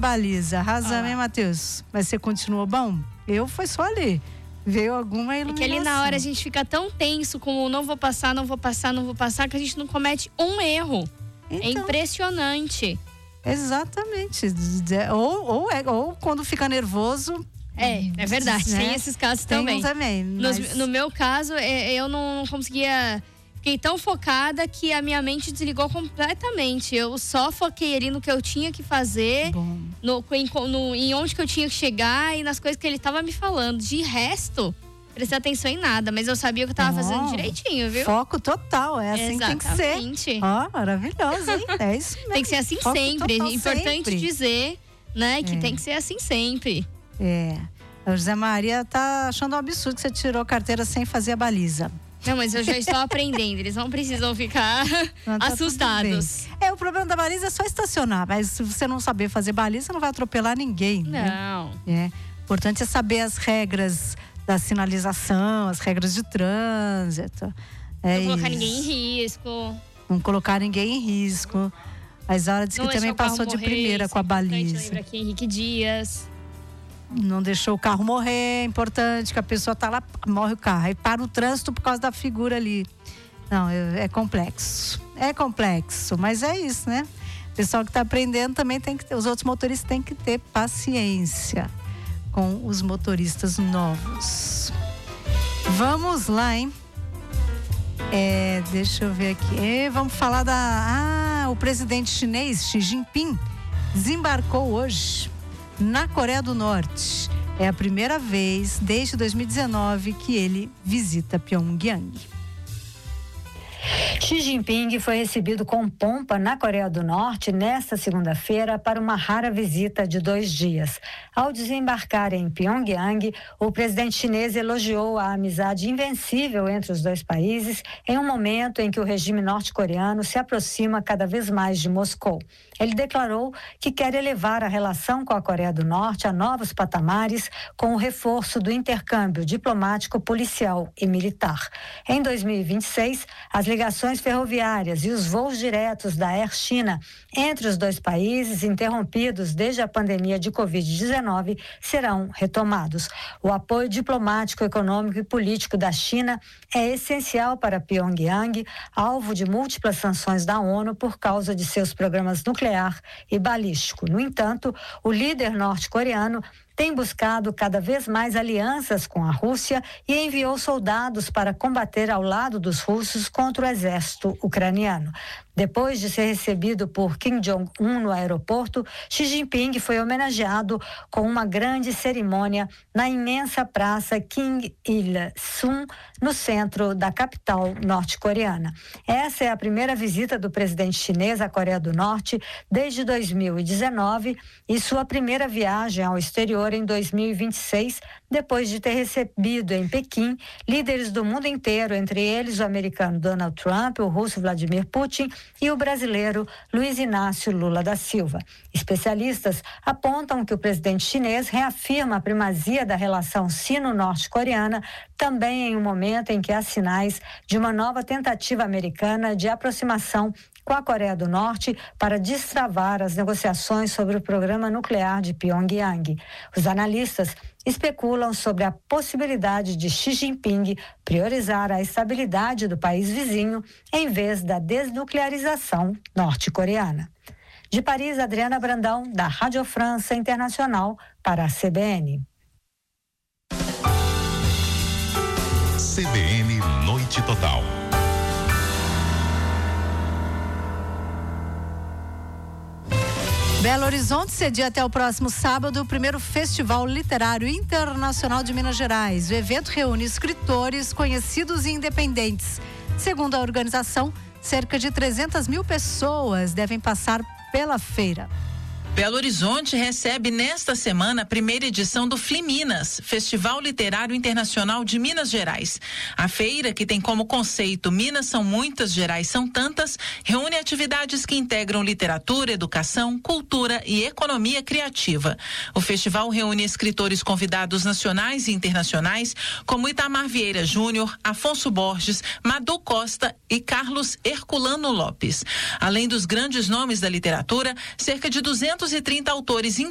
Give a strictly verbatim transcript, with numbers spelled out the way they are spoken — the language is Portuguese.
baliza. Arrasamos, ah. hein, Matheus? Mas você continuou bom? Eu foi só ali. Veio alguma iluminação. É que ali na hora a gente fica tão tenso com não vou passar, não vou passar, não vou passar, que a gente não comete um erro. Então, é impressionante. Exatamente. Ou, ou, é, ou quando fica nervoso. É, é verdade. Né? Tem esses casos tem também. também mas... no, no meu caso, eu não conseguia. Fiquei tão focada que a minha mente desligou completamente. Eu só foquei ali no que eu tinha que fazer, no, em, no, em onde que eu tinha que chegar e nas coisas que ele estava me falando. De resto, prestei atenção em nada, mas eu sabia que eu estava oh, fazendo direitinho, viu? Foco total, é assim Exatamente. Que tem que ser. Ó, oh, maravilhoso, hein? É isso mesmo. Tem que ser assim Foco sempre. Total, Importante sempre. dizer, né, que é. tem que ser assim sempre. É. O José Maria tá achando um absurdo que você tirou a carteira sem fazer a baliza. Não, mas eu já estou aprendendo, eles não precisam ficar não, tá assustados. É, o problema da baliza é só estacionar, mas se você não saber fazer baliza, não vai atropelar ninguém. Não. Né? É. O importante é saber as regras da sinalização, as regras de trânsito. É não colocar isso. ninguém em risco. Não colocar ninguém em risco. Mas a hora diz que também passou de primeira com a baliza. Lembra aqui Henrique Dias. Não deixou o carro morrer, é importante que a pessoa tá lá, morre o carro, aí para o trânsito por causa da figura ali. Não, é, é complexo, é complexo, mas é isso, né? O pessoal que tá aprendendo também tem que ter, os outros motoristas têm que ter paciência com os motoristas novos. Vamos lá, hein? É, deixa eu ver aqui, é, vamos falar da, ah, o presidente chinês Xi Jinping desembarcou hoje na Coreia do Norte. É a primeira vez desde dois mil e dezenove que ele visita Pyongyang. Xi Jinping foi recebido com pompa na Coreia do Norte nesta segunda-feira para uma rara visita de dois dias. Ao desembarcar em Pyongyang, o presidente chinês elogiou a amizade invencível entre os dois países em um momento em que o regime norte-coreano se aproxima cada vez mais de Moscou. Ele declarou que quer elevar a relação com a Coreia do Norte a novos patamares com o reforço do intercâmbio diplomático, policial e militar. Em dois mil e vinte e seis, as ligações ferroviárias e os voos diretos da Air China entre os dois países, interrompidos desde a pandemia de covid dezenove, serão retomados. O apoio diplomático, econômico e político da China é essencial para Pyongyang, alvo de múltiplas sanções da ONU por causa de seus programas nuclear e balístico. No entanto, o líder norte-coreano tem buscado cada vez mais alianças com a Rússia e enviou soldados para combater ao lado dos russos contra o exército ucraniano. Depois de ser recebido por Kim Jong-un no aeroporto, Xi Jinping foi homenageado com uma grande cerimônia na imensa praça Kim Il-sung, no centro da capital norte-coreana. Essa é a primeira visita do presidente chinês à Coreia do Norte desde dois mil e dezenove e sua primeira viagem ao exterior em dois mil e vinte e seis, depois de ter recebido em Pequim líderes do mundo inteiro, entre eles o americano Donald Trump, o russo Vladimir Putin e o brasileiro Luiz Inácio Lula da Silva. Especialistas apontam que o presidente chinês reafirma a primazia da relação sino-norte-coreana, também em um momento em que há sinais de uma nova tentativa americana de aproximação com a Coreia do Norte para destravar as negociações sobre o programa nuclear de Pyongyang. Os analistas especulam sobre a possibilidade de Xi Jinping priorizar a estabilidade do país vizinho em vez da desnuclearização norte-coreana. De Paris, Adriana Brandão, da Rádio França Internacional, para a C B N. C B N Noite Total. Belo Horizonte cedia até o próximo sábado o primeiro Festival Literário Internacional de Minas Gerais. O evento reúne escritores conhecidos e independentes. Segundo a organização, cerca de trezentas mil pessoas devem passar pela feira. Belo Horizonte recebe nesta semana a primeira edição do Fliminas, Festival Literário Internacional de Minas Gerais. A feira, que tem como conceito Minas são muitas, Gerais são tantas, reúne atividades que integram literatura, educação, cultura e economia criativa. O festival reúne escritores convidados nacionais e internacionais, como Itamar Vieira Júnior, Afonso Borges, Madu Costa e Carlos Herculano Lopes. Além dos grandes nomes da literatura, cerca de duzentos e trinta autores